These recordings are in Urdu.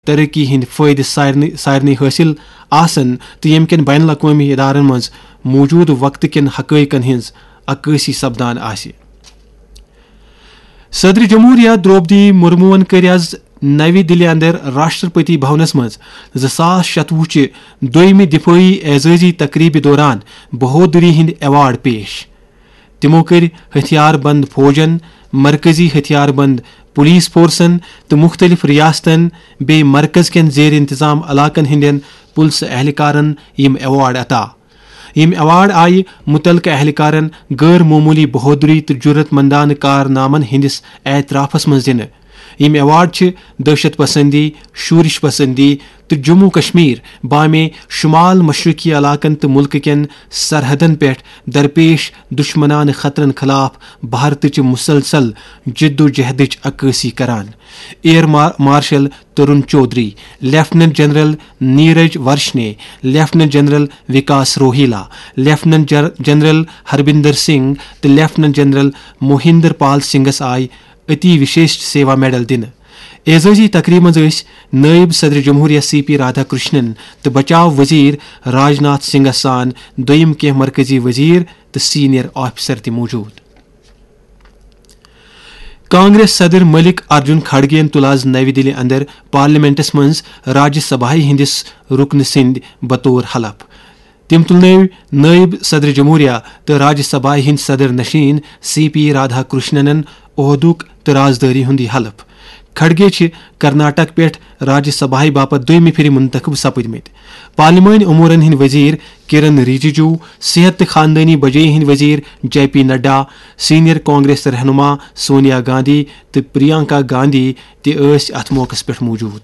ترقی ہند فائدہ سارنی حاصل آسن تو یم کن بین الاقوامی ادارن مز موجود وقت کن حقائقن ہز عکاسی سپدان آسہ. صدر جمہوریہ درپدی مرمون کر آز نئی دلی اندر راشٹرپتی بھونس مز 2016 چہ دویمہ دفاعی اعزازی تقریب دوران بہودری ہند ایوارڈ پیش. تمو کر ہتھیار بند فوجن، مرکزی ہتھیار بند پولیس فورسن تو مختلف ریاستن بے مرکز کن زیر انتظام علاقن ہندین پولیس اہلکارن یم ایوارڈ عطا. یم ایوارڈ آئی متعلقہ اہلکارن غیر معمولی بہودری تو جرت مندانہ کارنامن ہندس اعترافس مز دن. یم ایوارڈ چھ دہشت پسندی، شورش پسندی تو جموں کشمیر بامے شمال مشرقی علاقن تو ملک کن سرحدن پہ درپیش دشمنان خطرن خلاف بھارت چہ مسلسل جد و جہدچ عکاسی کران. ایئر مارشل ترون Chaudhry, lieutenant general Neeraj ورشنے، lieutenant general وکاس روہیلا، لیفٹیننٹ جنرل ہربندر سنگھ تو لیفٹیننٹ جنرل موہندر پال سنگھس آئی اتی وشیش سیوا میڈل دن. اعزازی تقریب مز نائب صدر جمہوریہ CP رادھا کرشنن تو بچاؤ وزیر راجناتھ سنگھس سان دویم کی مرکزی وزیر تو سینئر آفیسر تہ موجود. کانگریس صدر ملک ارجن کھڑگین تل آز نئی دلی اندر پارلیمنٹس مز راجیہ سبھا ہندس رکن سند بطور حلف. تم تلنو نائب صدر جمہوریہ تو راجیہ سبھا ہند صدر نشین CP رادھا کرشنن عہدک تو رازداری ہند حلف. کھڑگے کرناٹک پہ راجیہ سبھا باپت دویمہ پھر منتخب سپدمت. پارلیمانی امورن ہند وزیر کرن رجیجو، صحت تو خاندانی بجائی ہند وزیر JP نڈا، سینئر کانگریس رہنما سونیا گاندھی تو پرینکا گاندھی تہ ات موقع پہ موجود.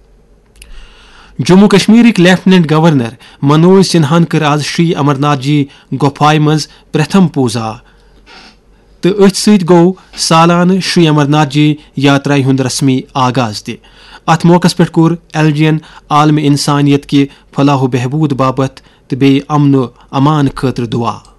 جموں کشمیرک لیفٹیننٹ گورنر منوج سنہان کر آز شری امرناتھ جی گپھائے مز پرتھم پوزا تو ات ست گو سالانہ شری امرناتھ جی یاترائی ہند رسمی آغاز تہ. ات موقع پہ کور LGN عالم انسانیت کہ فلاح و بہبود باپت تو بی امن و امان خاطر دعا.